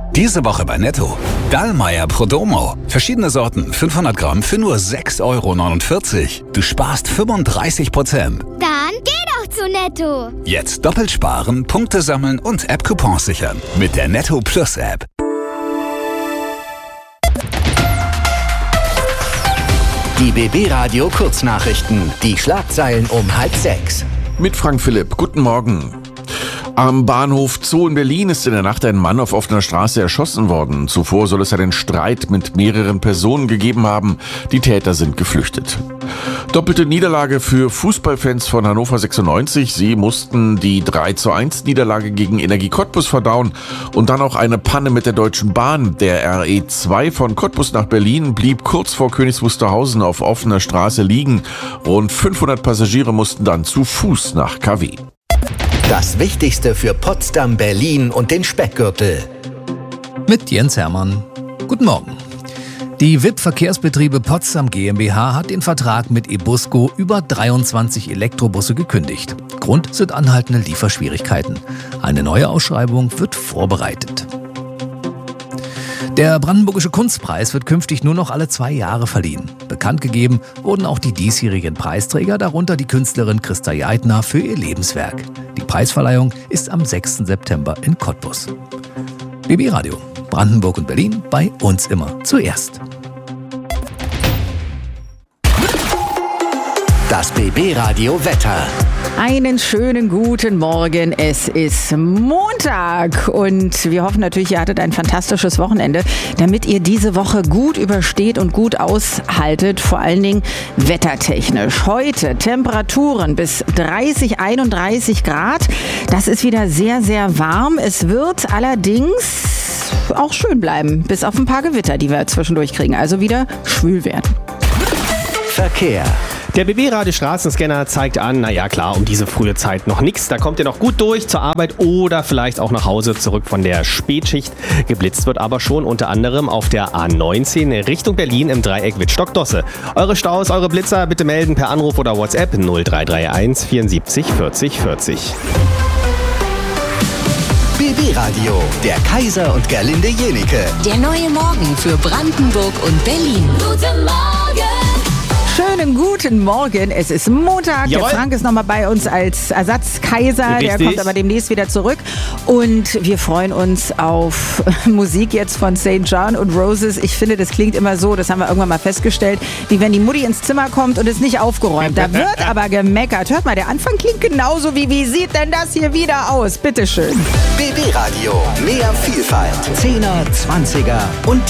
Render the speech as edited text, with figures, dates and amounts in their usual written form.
Diese Woche bei Netto. Dallmayr Prodomo. Verschiedene Sorten, 500 Gramm für nur 6,49 €. Du sparst 35%. Dann geh doch zu Netto. Jetzt doppelt sparen, Punkte sammeln und App-Coupons sichern. Mit der Netto Plus App. Die BB Radio Kurznachrichten. Die Schlagzeilen um 5:30. Mit Frank Philipp. Guten Morgen. Am Bahnhof Zoo in Berlin ist in der Nacht ein Mann auf offener Straße erschossen worden. Zuvor soll es einen Streit mit mehreren Personen gegeben haben. Die Täter sind geflüchtet. Doppelte Niederlage für Fußballfans von Hannover 96. Sie mussten die 3:1 Niederlage gegen Energie Cottbus verdauen und dann auch eine Panne mit der Deutschen Bahn. Der RE2 von Cottbus nach Berlin blieb kurz vor Königs Wusterhausen auf offener Straße liegen. Rund 500 Passagiere mussten dann zu Fuß nach KW. Das Wichtigste für Potsdam, Berlin und den Speckgürtel. Mit Jens Hermann. Guten Morgen. Die WIP Verkehrsbetriebe Potsdam GmbH hat den Vertrag mit eBusco über 23 Elektrobusse gekündigt. Grund sind anhaltende Lieferschwierigkeiten. Eine neue Ausschreibung wird vorbereitet. Der Brandenburgische Kunstpreis wird künftig nur noch alle 2 Jahre verliehen. Bekannt gegeben wurden auch die diesjährigen Preisträger, darunter die Künstlerin Christa Jaidner für ihr Lebenswerk. Die Preisverleihung ist am 6. September in Cottbus. BB Radio, Brandenburg und Berlin, bei uns immer zuerst. Das BB Radio Wetter. Einen schönen guten Morgen. Es ist Montag und wir hoffen natürlich, ihr hattet ein fantastisches Wochenende, damit ihr diese Woche gut übersteht und gut aushaltet, vor allen Dingen wettertechnisch. Heute Temperaturen bis 31 Grad. Das ist wieder sehr, sehr warm. Es wird allerdings auch schön bleiben, bis auf ein paar Gewitter, die wir zwischendurch kriegen. Also wieder schwül werden. Verkehr. Der BB-Radio Straßenscanner zeigt an, naja klar, um diese frühe Zeit noch nichts. Da kommt ihr noch gut durch zur Arbeit oder vielleicht auch nach Hause zurück von der Spätschicht. Geblitzt wird aber schon unter anderem auf der A19 Richtung Berlin im Dreieck Wittstock-Dosse. Eure Staus, eure Blitzer bitte melden per Anruf oder WhatsApp 0331 74 40 40. BB Radio, der Kaiser und Gerlinde Jenike. Der neue Morgen für Brandenburg und Berlin. Guten Morgen. Schönen guten Morgen. Es ist Montag. Jawohl. Der Frank ist nochmal bei uns als Ersatzkaiser. Richtig. Der kommt aber demnächst wieder zurück. Und wir freuen uns auf Musik jetzt von St. John und Roses. Ich finde, das klingt immer so, das haben wir irgendwann mal festgestellt, wie wenn die Mutti ins Zimmer kommt und ist nicht aufgeräumt. Da wird aber gemeckert. Hört mal, der Anfang klingt genauso wie sieht denn das hier wieder aus? Bitteschön. BB Radio, mehr Vielfalt. 10er, 20er und